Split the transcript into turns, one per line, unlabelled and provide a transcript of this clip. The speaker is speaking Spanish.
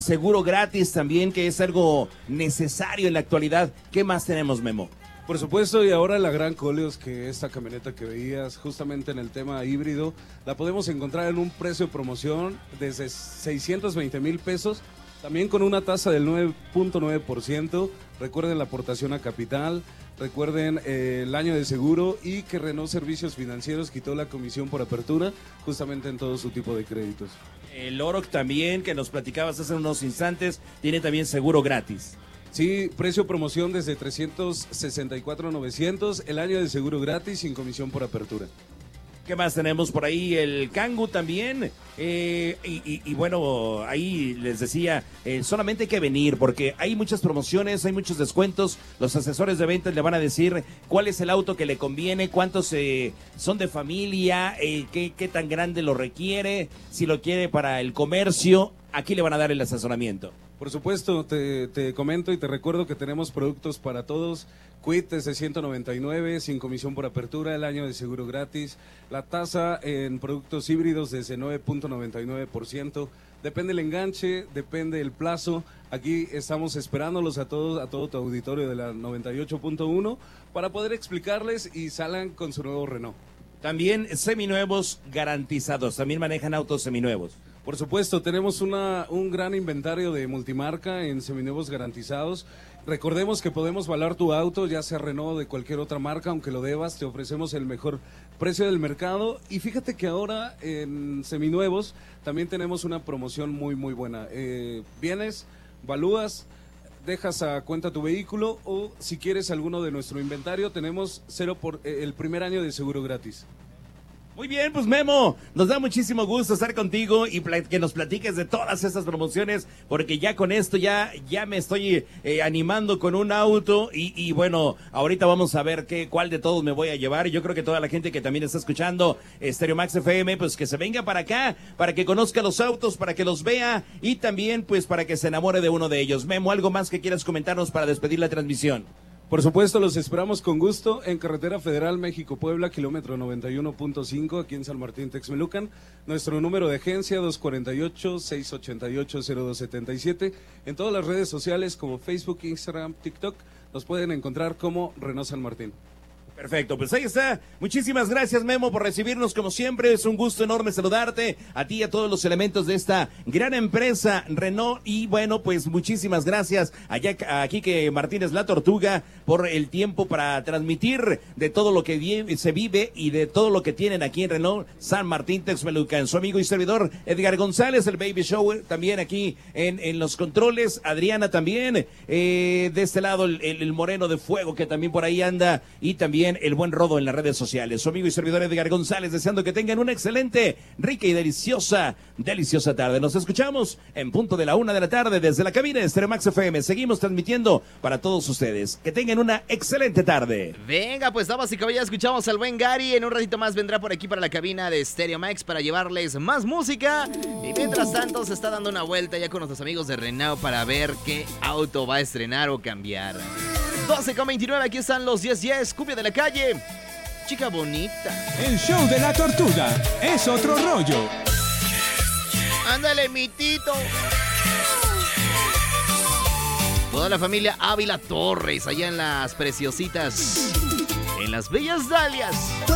seguro gratis también, que es algo necesario en la actualidad. ¿Qué más tenemos, Memo?
Por supuesto, y ahora la gran Coleos, que esta camioneta que veías justamente en el tema híbrido, la podemos encontrar en un precio de promoción desde 620,000 pesos, también con una tasa del 9.9%. Recuerden la aportación a capital, recuerden el año de seguro y que Renault Servicios Financieros quitó la comisión por apertura justamente en todo su tipo de créditos.
El Oroc también, que nos platicabas hace unos instantes, tiene también seguro gratis.
Sí, precio promoción desde 364,900, el año de seguro gratis sin comisión por apertura.
¿Qué más tenemos por ahí? El Kangoo también. Y bueno, ahí les decía, solamente hay que venir porque hay muchas promociones, hay muchos descuentos. Los asesores de ventas le van a decir cuál es el auto que le conviene, cuántos son de familia, qué tan grande lo requiere, si lo quiere para el comercio. Aquí le van a dar el asesoramiento.
Por supuesto, te comento y te recuerdo que tenemos productos para todos. Quit desde 199, sin comisión por apertura, el año de seguro gratis. La tasa en productos híbridos desde 9.99%. Depende el enganche, depende el plazo. Aquí estamos esperándolos a todo tu auditorio de la 98.1 para poder explicarles y salgan con su nuevo Renault.
También seminuevos garantizados, también manejan autos seminuevos.
Por supuesto, tenemos un gran inventario de multimarca en seminuevos garantizados. Recordemos que podemos valar tu auto, ya sea Renault o de cualquier otra marca, aunque lo debas, te ofrecemos el mejor precio del mercado. Y fíjate que ahora en seminuevos también tenemos una promoción muy buena. Vienes, valúas, dejas a cuenta tu vehículo o si quieres alguno de nuestro inventario, tenemos el primer año de seguro gratis.
Muy bien, pues Memo, nos da muchísimo gusto estar contigo y que nos platiques de todas estas promociones, porque ya con esto ya me estoy animando con un auto y bueno, ahorita vamos a ver cuál de todos me voy a llevar. Y yo creo que toda la gente que también está escuchando Stereo Max FM, pues que se venga para acá, para que conozca los autos, para que los vea y también pues para que se enamore de uno de ellos. Memo, ¿algo más que quieras comentarnos para despedir la transmisión?
Por supuesto, los esperamos con gusto en Carretera Federal México-Puebla, kilómetro 91.5, aquí en San Martín, Texmelucan. Nuestro número de agencia, 248-688-0277. En todas las redes sociales como Facebook, Instagram, TikTok, nos pueden encontrar como Renault San Martín.
Perfecto, pues ahí está. Muchísimas gracias, Memo, por recibirnos como siempre. Es un gusto enorme saludarte a ti y a todos los elementos de esta gran empresa Renault. Y bueno, pues muchísimas gracias a Quique Martínez La Tortuga por el tiempo para transmitir de todo lo que se vive y de todo lo que tienen aquí en Renault San Martín Texmelucan. Su amigo y servidor Edgar González, el Baby Show, también aquí en los controles. Adriana también, de este lado el Moreno de Fuego, que también por ahí anda, y también el buen Rodo en las redes sociales. Su amigo y servidor Edgar González, deseando que tengan una excelente, rica y deliciosa tarde. Nos escuchamos en punto de la 1 de la tarde desde la cabina de Stereo Max FM. Seguimos transmitiendo para todos ustedes. Que tengan una excelente tarde.
Venga, pues damas y caballeros, escuchamos al buen Gary. En un ratito más vendrá por aquí para la cabina de Stereo Max para llevarles más música. Y mientras tanto se está dando una vuelta ya con nuestros amigos de Renault para ver qué auto va a estrenar o cambiar. 12:29, aquí están los 10 cumbia de la calle. Chica bonita.
El show de la tortuga es otro rollo.
Ándale, mitito. Toda la familia Ávila Torres, allá en las Preciositas, en las Bellas Dalias.